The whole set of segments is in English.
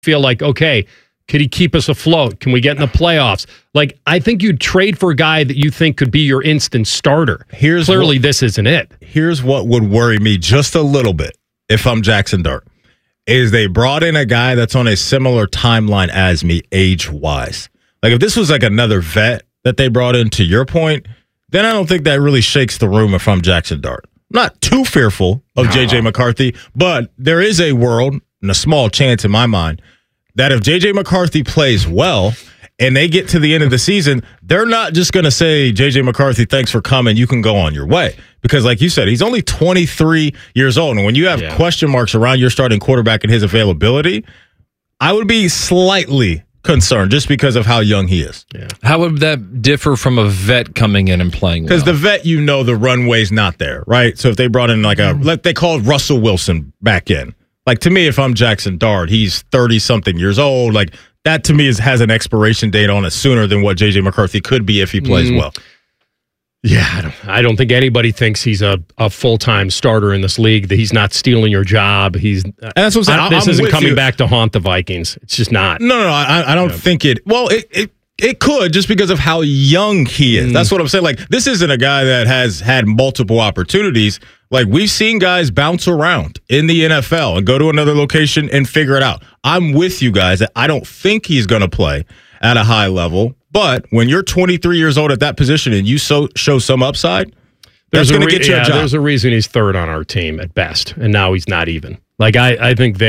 feel like, okay, could he keep us afloat? Can we get in the playoffs? Like, I think you'd trade for a guy that you think could be your instant starter. Clearly, this isn't it. Here's what would worry me just a little bit if I'm Jackson Dart, is they brought in a guy that's on a similar timeline as me age-wise. Like, if this was like another vet that they brought in, to your point, then I don't think that really shakes the room if I'm Jackson Dart. I'm not too fearful of J.J. McCarthy, but there is a world and a small chance in my mind that if J.J. McCarthy plays well and they get to the end of the season, they're not just going to say, J.J. McCarthy, thanks for coming, you can go on your way. Because like you said, he's only 23 years old. And when you have question marks around your starting quarterback and his availability, I would be slightly concerned just because of how young he is. Yeah. How would that differ from a vet coming in and playing well? Because the vet, the runway's not there, right? So if they brought in like they called Russell Wilson back in. Like, to me, if I'm Jackson Dart, he's 30-something years old. Like, that to me has an expiration date on it sooner than what J.J. McCarthy could be if he plays well. Yeah, I don't think anybody thinks he's a full-time starter in this league, that he's not stealing your job. And that's what I'm saying. This isn't coming back to haunt the Vikings. It's just not. No, I don't think it. Well, it could, just because of how young he is. That's what I'm saying. Like, this isn't a guy that has had multiple opportunities. Like, we've seen guys bounce around in the NFL and go to another location and figure it out. I'm with you guys that I don't think he's going to play at a high level. But when you're 23 years old at that position and you show some upside, that's going to get you a job. There's a reason he's third on our team at best, and now he's not even. Like, I think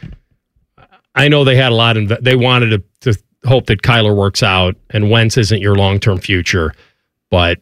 I know they had a lot of, they wanted to hope that Kyler works out and Wentz isn't your long-term future. But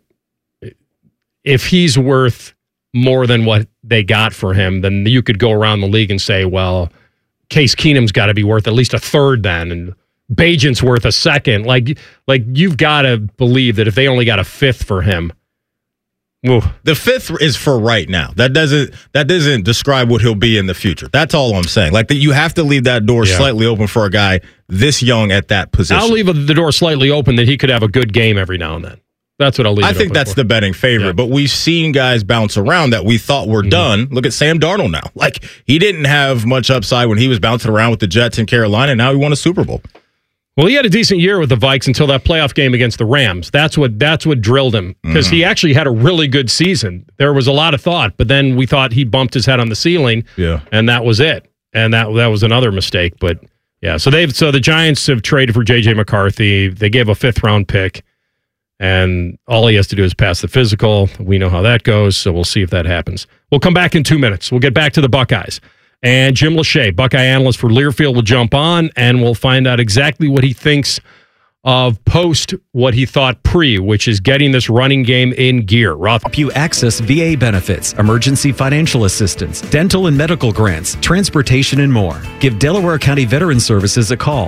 if he's worth more than what they got for him, then you could go around the league and say, well, Case Keenum's got to be worth at least a third then, and Bagent's worth a second. Like you've got to believe that if they only got a fifth for him. Whoa. The fifth is for right now. That doesn't describe what he'll be in the future. That's all I'm saying. Like, that you have to leave that door slightly open for a guy this young at that position. I'll leave the door slightly open that he could have a good game every now and then. That's what I'll leave. I think that's the betting favorite, but we've seen guys bounce around that we thought were done. Look at Sam Darnold now. Like, he didn't have much upside when he was bouncing around with the Jets in Carolina, and now he won a Super Bowl. Well, he had a decent year with the Vikes until that playoff game against the Rams. That's what drilled him, because he actually had a really good season. There was a lot of thought, but then we thought he bumped his head on the ceiling, and that was it. And that was another mistake. But yeah, so the Giants have traded for J.J. McCarthy. They gave a 5th-round pick, and all he has to do is pass the physical. We know how that goes, so we'll see if that happens. We'll come back in 2 minutes. We'll get back to the Buckeyes. And Jim Lachey, Buckeye analyst for Learfield, will jump on, and we'll find out exactly what he thinks of post what he thought pre, which is getting this running game in gear. Help you access VA benefits, emergency financial assistance, dental and medical grants, transportation, and more. Give Delaware County Veteran Services a call,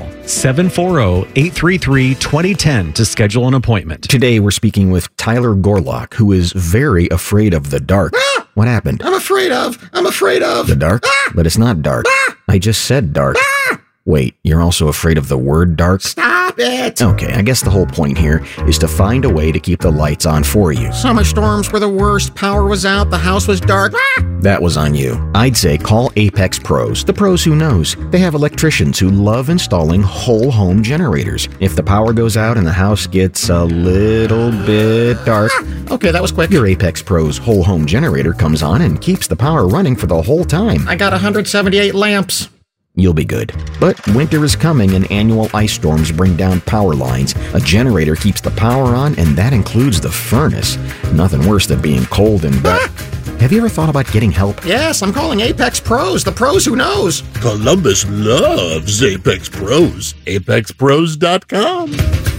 740-833-2010 to schedule an appointment. Today we're speaking with Tyler Gorlock, who is very afraid of the dark. What happened? I'm afraid of. The dark? But it's not dark. I just said dark. Wait, you're also afraid of the word dark? Stop it! Okay, I guess the whole point here is to find a way to keep the lights on for you. Summer storms were the worst. Power was out. The house was dark. That was on you. I'd say call Apex Pros, the pros who knows. They have electricians who love installing whole home generators. If the power goes out and the house gets a little bit dark, okay, that was quick. Your Apex Pros whole home generator comes on and keeps the power running for the whole time. I got 178 lamps. You'll be good. But winter is coming and annual ice storms bring down power lines. A generator keeps the power on, and that includes the furnace. Nothing worse than being cold and Have you ever thought about getting help? Yes, I'm calling Apex Pros, the pros who knows. Columbus loves Apex Pros. ApexPros.com.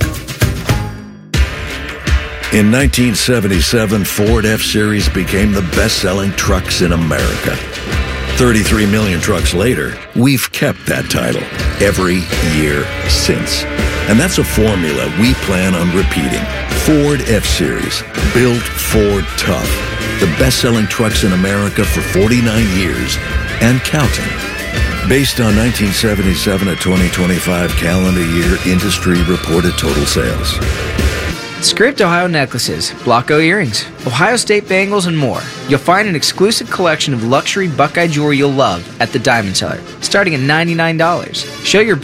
In 1977, Ford F-Series became the best-selling trucks in America. 33 million trucks later, we've kept that title every year since. And that's a formula we plan on repeating. Ford F-Series, built Ford tough. The best-selling trucks in America for 49 years and counting. Based on 1977 to 2025 calendar year industry reported total sales. Script Ohio necklaces, Blocko earrings, Ohio State bangles, and more. You'll find an exclusive collection of luxury Buckeye jewelry you'll love at the Diamond Cellar, starting at $99. Show your